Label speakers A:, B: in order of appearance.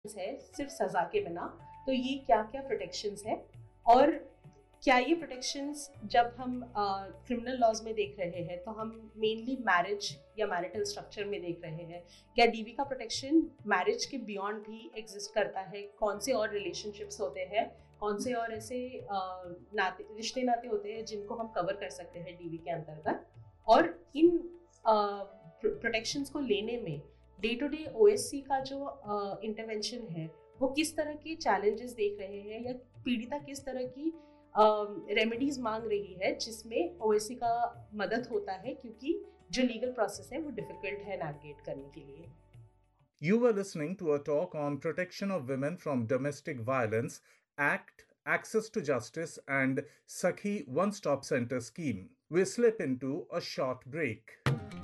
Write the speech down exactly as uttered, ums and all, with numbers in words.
A: है सिर्फ सजा के बिना, तो ये क्या क्या प्रोटेक्शंस है, और क्या ये प्रोटेक्शंस जब हम क्रिमिनल uh, लॉज में देख रहे हैं तो हम मेनली मैरिज या मैरिटल स्ट्रक्चर में देख रहे हैं, क्या डीवी का प्रोटेक्शन मैरिज के बियॉन्ड भी एग्जिस्ट करता है? कौन से और रिलेशनशिप्स होते हैं, कौन से और ऐसे uh, नाते रिश्ते नाते होते हैं जिनको हम कवर कर सकते हैं डीवी के अंतर्गत, और इन प्रोटेक्शंस uh, को लेने में डे टू डे ओएससी का जो इंटरवेंशन uh, है वो किस तरह के चैलेंजेस देख रहे हैं, या पीड़िता किस तरह की रेमेडीज uh, मांग रही है जिसमें ओएससी का मदद होता है, क्योंकि जो लीगल प्रोसेस है वो डिफिकल्ट है नेविगेट करने के लिए।
B: You were listening to a talk on Protection of Women from Domestic Violence Act, Access to Justice, and Sakhi One Stop Center scheme. We slip into a short break.